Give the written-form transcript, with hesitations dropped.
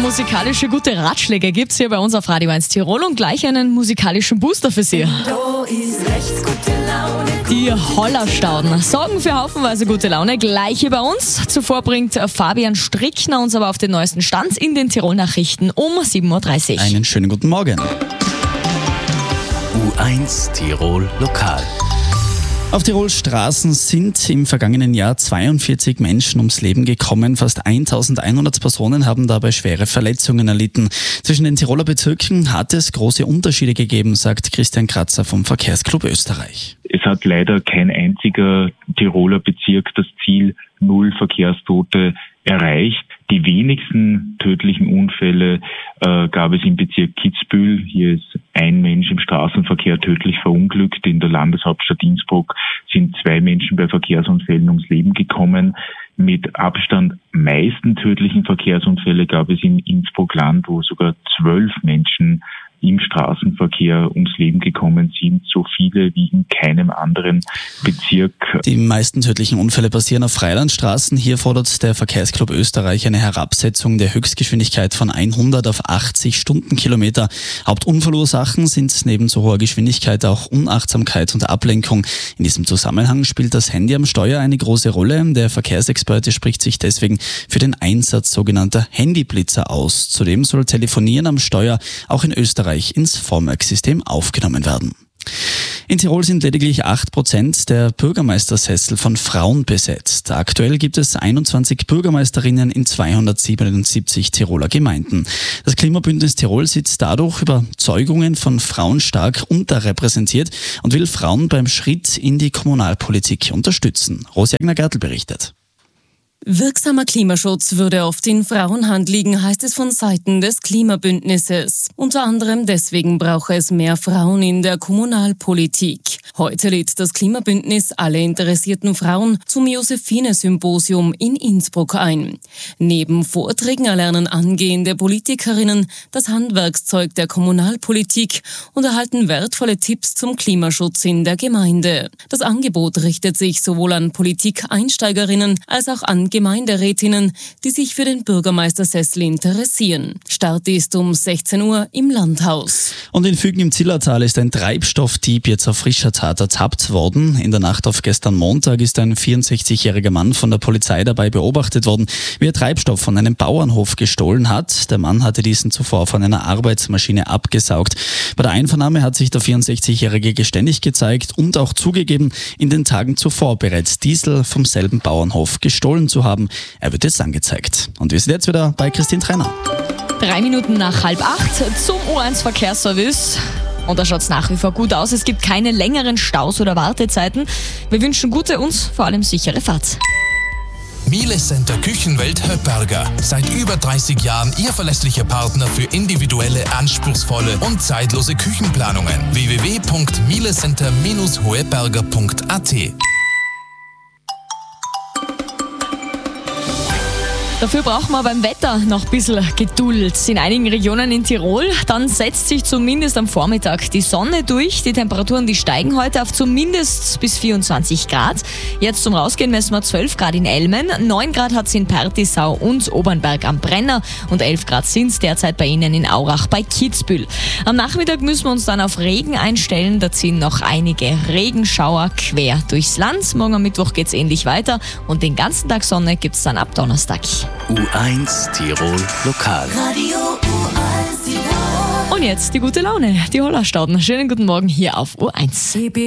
musikalische gute Ratschläge gibt's hier bei uns auf Radio 1 Tirol und gleich einen musikalischen Booster für Sie. Die Hollerstauden sorgen für haufenweise gute Laune, gleich hier bei uns. Zuvor bringt Fabian Strickner uns aber auf den neuesten Stand in den Tirol-Nachrichten um 7.30 Uhr. Einen schönen guten Morgen. U1 Tirol Lokal. Auf Tirols Straßen sind im vergangenen Jahr 42 Menschen ums Leben gekommen. Fast 1100 Personen haben dabei schwere Verletzungen erlitten. Zwischen den Tiroler Bezirken hat es große Unterschiede gegeben, sagt Christian Kratzer vom Verkehrsclub Österreich. Es hat leider kein einziger Tiroler Bezirk das Ziel 0 Verkehrstote erreicht. Die wenigsten tödlichen Unfälle gab es im Bezirk Kitzbühel. Hier ist ein Mensch im Straßenverkehr tödlich verunglückt. In der Landeshauptstadt Innsbruck sind 2 Menschen bei Verkehrsunfällen ums Leben gekommen. Mit Abstand meisten tödlichen Verkehrsunfälle gab es in Innsbruck-Land, wo sogar 12 Menschen im Straßenverkehr ums Leben gekommen sind, so viele wie in keinem anderen Bezirk. Die meisten tödlichen Unfälle passieren auf Freilandstraßen. Hier fordert der Verkehrsclub Österreich eine Herabsetzung der Höchstgeschwindigkeit von 100 auf 80 Stundenkilometer. Hauptunfallursachen sind neben zu hoher Geschwindigkeit auch Unachtsamkeit und Ablenkung. In diesem Zusammenhang spielt das Handy am Steuer eine große Rolle. Der Verkehrsexperte spricht sich deswegen für den Einsatz sogenannter Handyblitzer aus. Zudem soll Telefonieren am Steuer auch in Österreich ins Vormerksystem aufgenommen werden. In Tirol sind lediglich 8% der Bürgermeistersessel von Frauen besetzt. Aktuell gibt es 21 Bürgermeisterinnen in 277 Tiroler Gemeinden. Das Klimabündnis Tirol sieht dadurch Überzeugungen von Frauen stark unterrepräsentiert und will Frauen beim Schritt in die Kommunalpolitik unterstützen. Rosi Agner-Gertl berichtet. Wirksamer Klimaschutz würde oft in Frauenhand liegen, heißt es von Seiten des Klimabündnisses. Unter anderem deswegen brauche es mehr Frauen in der Kommunalpolitik. Heute lädt das Klimabündnis alle interessierten Frauen zum Josephine-Symposium in Innsbruck ein. Neben Vorträgen erlernen angehende Politikerinnen das Handwerkszeug der Kommunalpolitik und erhalten wertvolle Tipps zum Klimaschutz in der Gemeinde. Das Angebot richtet sich sowohl an Politikeinsteigerinnen als auch an Gemeinderätinnen, die sich für den Bürgermeistersessel interessieren. Start ist um 16 Uhr im Landhaus. Und in Fügen im Zillertal ist ein Treibstoffdieb jetzt auf frischer Tat ertappt worden. In der Nacht auf gestern Montag ist ein 64-jähriger Mann von der Polizei dabei beobachtet worden, wie er Treibstoff von einem Bauernhof gestohlen hat. Der Mann hatte diesen zuvor von einer Arbeitsmaschine abgesaugt. Bei der Einvernahme hat sich der 64-jährige geständig gezeigt und auch zugegeben, in den Tagen zuvor bereits Diesel vom selben Bauernhof gestohlen zu haben. Er wird jetzt angezeigt. Und wir sind jetzt wieder bei Christine Trainer. 3 Minuten nach 7:30 zum U1 Verkehrsservice. Und da schaut es nach wie vor gut aus. Es gibt keine längeren Staus oder Wartezeiten. Wir wünschen gute und vor allem sichere Fahrt. Miele Center Küchenwelt Höpperger. Seit über 30 Jahren Ihr verlässlicher Partner für individuelle, anspruchsvolle und zeitlose Küchenplanungen. www.mielecenter-hoeberger.at. Dafür brauchen wir beim Wetter noch ein bisschen Geduld. In einigen Regionen in Tirol, dann setzt sich zumindest am Vormittag die Sonne durch. Die Temperaturen, die steigen heute auf zumindest bis 24 Grad. Jetzt zum Rausgehen messen wir 12 Grad in Elmen, 9 Grad hat es in Pertisau und Obernberg am Brenner und 11 Grad sind es derzeit bei Ihnen in Aurach bei Kitzbühel. Am Nachmittag müssen wir uns dann auf Regen einstellen. Da ziehen noch einige Regenschauer quer durchs Land. Morgen am Mittwoch geht es ähnlich weiter und den ganzen Tag Sonne gibt es dann ab Donnerstag. U1 Tirol Lokal. Radio U1 Tirol. Und jetzt die gute Laune, die Hollerstauden. Schönen guten Morgen hier auf U1.